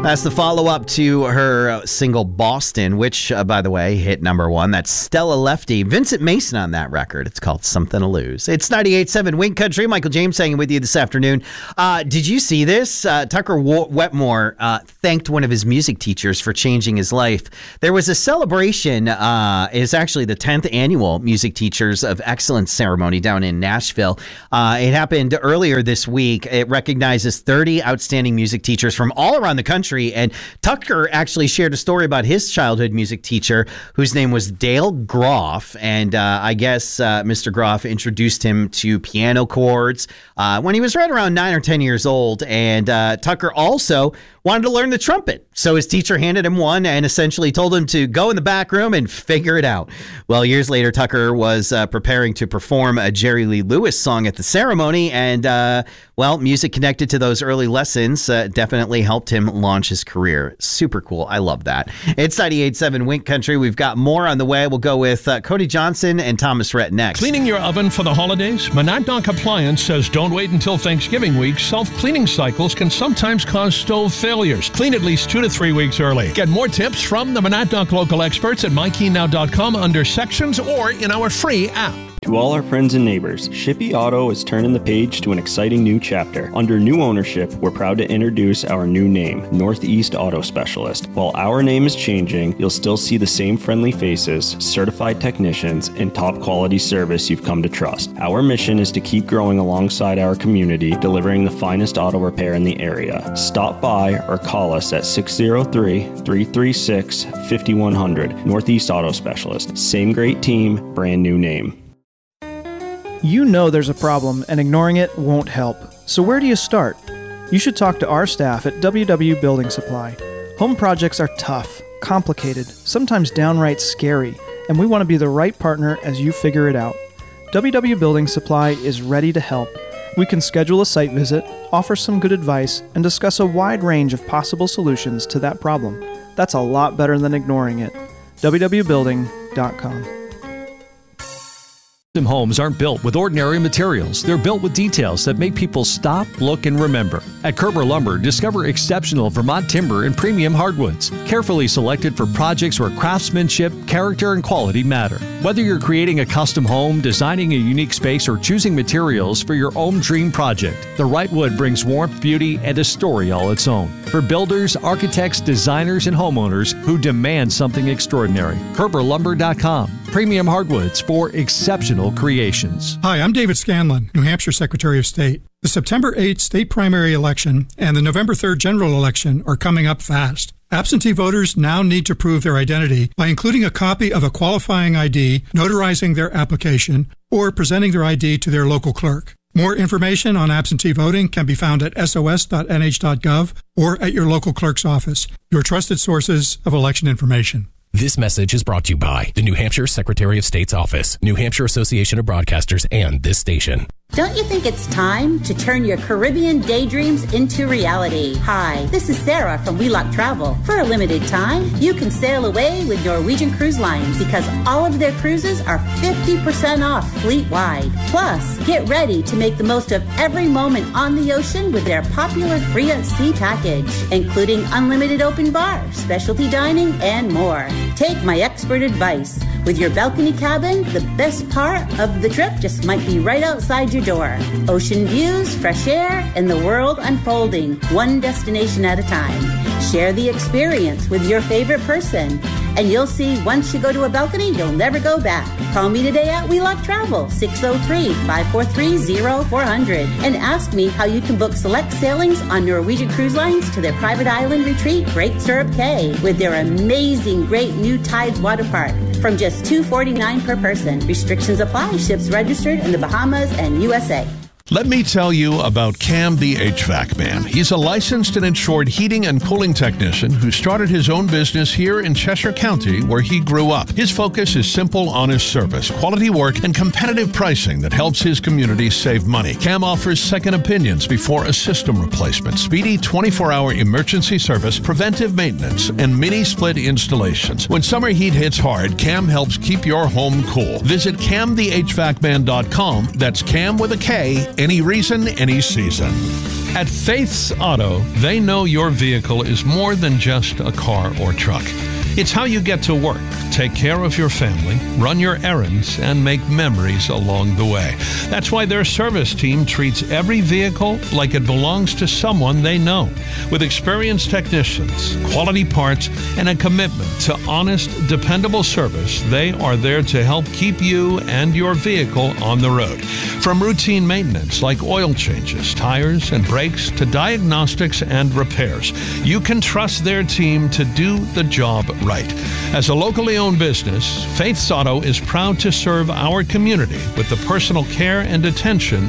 That's the follow-up to her single Boston, which, by the way, hit number one. That's Stella Lefty. Vincent Mason on that record. It's called Something to Lose. It's 98.7 Wink Country. Michael James hanging with you this afternoon. Did you see this? Tucker Wetmore thanked one of his music teachers for changing his life. There was a celebration. It's actually the 10th annual Music Teachers of Excellence ceremony down in Nashville. It happened earlier this week. It recognizes 30 outstanding music teachers from all around the country. And Tucker actually shared a story about his childhood music teacher, whose name was Dale Groff. And I guess Mr. Groff introduced him to piano chords when he was right around 9 or 10 years old. And Tucker also wanted to learn the trumpet. So his teacher handed him one and essentially told him to go in the back room and figure it out. Well, years later, Tucker was preparing to perform a Jerry Lee Lewis song at the ceremony. And, well, music connected to those early lessons definitely helped him launch his career. Super cool. I love that. It's 98.7 Wink Country. We've got more on the way. We'll go with Cody Johnson and Thomas Rhett next. Cleaning your oven for the holidays? Monadnock Appliance says don't wait until Thanksgiving week. Self-cleaning cycles can sometimes cause stove failures. Clean at least 2 to 3 weeks early. Get more tips from the Monadnock local experts at MyKeyNow.com under sections or in our free app. To all our friends and neighbors, Shippey Auto is turning the page to an exciting new chapter. Under new ownership, we're proud to introduce our new name, Northeast Auto Specialist. While our name is changing, you'll still see the same friendly faces, certified technicians, and top quality service you've come to trust. Our mission is to keep growing alongside our community, delivering the finest auto repair in the area. Stop by or call us at 603-336-5100. Northeast Auto Specialist. Same great team, brand new name. You know there's a problem, and ignoring it won't help. So where do you start? You should talk to our staff at WW Building Supply. Home projects are tough, complicated, sometimes downright scary, and we want to be the right partner as you figure it out. WW Building Supply is ready to help. We can schedule a site visit, offer some good advice, and discuss a wide range of possible solutions to that problem. That's a lot better than ignoring it. www.building.com. Custom homes aren't built with ordinary materials. They're built with details that make people stop, look, and remember. At Kerber Lumber, discover exceptional Vermont timber and premium hardwoods, carefully selected for projects where craftsmanship, character, and quality matter. Whether you're creating a custom home, designing a unique space, or choosing materials for your own dream project, the right wood brings warmth, beauty, and a story all its own. For builders, architects, designers, and homeowners who demand something extraordinary. KerberLumber.com. Premium hardwoods for exceptional creations. Hi, I'm David Scanlon, New Hampshire Secretary of State. The September 8th state primary election and the November 3rd general election are coming up fast. Absentee voters now need to prove their identity by including a copy of a qualifying ID, notarizing their application, or presenting their ID to their local clerk. More information on absentee voting can be found at sos.nh.gov or at your local clerk's office, your trusted sources of election information. This message is brought to you by the New Hampshire Secretary of State's Office, New Hampshire Association of Broadcasters, and this station. Don't you think it's time to turn your Caribbean daydreams into reality? Hi, this is Sarah from Wheelock Travel. For a limited time, you can sail away with Norwegian Cruise Lines because all of their cruises are 50% off fleet-wide. Plus, get ready to make the most of every moment on the ocean with their popular Free at Sea package, including unlimited open bar, specialty dining, and more. Take my expert advice. With your balcony cabin, the best part of the trip just might be right outside your door. Ocean views, fresh air, and the world unfolding, one destination at a time. Share the experience with your favorite person, and you'll see once you go to a balcony, you'll never go back. Call me today at Wheelock Travel, 603-543-0400, and ask me how you can book select sailings on Norwegian Cruise Lines to their private island retreat, Great Stirrup Cay, with their amazing Great New Tides Water Park, from just $249 per person. Restrictions apply. Ships registered in the Bahamas and USA. Let me tell you about Cam the HVAC Man. He's a licensed and insured heating and cooling technician who started his own business here in Cheshire County, where he grew up. His focus is simple, honest service, quality work, and competitive pricing that helps his community save money. Cam offers second opinions before a system replacement, speedy 24-hour emergency service, preventive maintenance, and mini-split installations. When summer heat hits hard, Cam helps keep your home cool. Visit CamTheHVACman.com. That's Cam with a K. Any reason, any season. At Faith's Auto, they know your vehicle is more than just a car or truck. It's how you get to work, take care of your family, run your errands, and make memories along the way. That's why their service team treats every vehicle like it belongs to someone they know. With experienced technicians, quality parts, and a commitment to honest, dependable service, they are there to help keep you and your vehicle on the road. From routine maintenance like oil changes, tires, and brakes to diagnostics and repairs, you can trust their team to do the job right. As a locally owned business, Faith's Auto is proud to serve our community with the personal care and attention